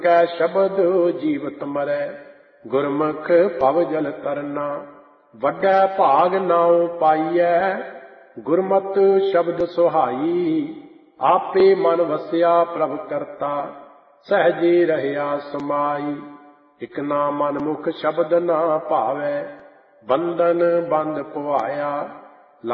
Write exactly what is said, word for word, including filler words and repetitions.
कै शब्द जीवत मरै, गुरमुख पव जल तरना। वड्डा भाग नाउ पाइयै, गुरमत शब्द सुहाई। आपे मन वसिया प्रभ करता, सहजे रहया समाई। इक ना मन मुख शब्द ना भावै, बंधन बंद पवाया।